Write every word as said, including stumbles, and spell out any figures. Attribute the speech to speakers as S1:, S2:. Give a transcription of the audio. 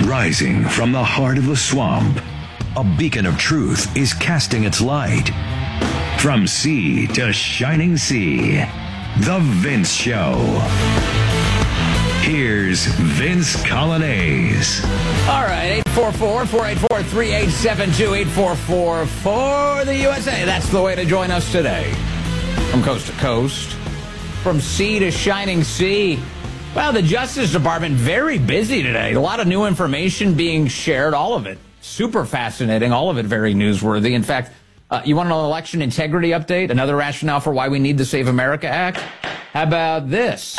S1: Rising from the heart of the swamp, a beacon of truth is casting its light. From sea to shining sea, The Vince Show. Here's Vince Coglianese.
S2: All right, eight four four, four eight four, three eight seven two, eight four four for the U S A. That's the way to join us today. From coast to coast, from sea to shining sea. Well, the Justice Department, very busy today. A lot of new information being shared, all of it super fascinating, all of it very newsworthy. In fact, uh, you want an election integrity update? Another rationale for why we need the Save America Act? How about this?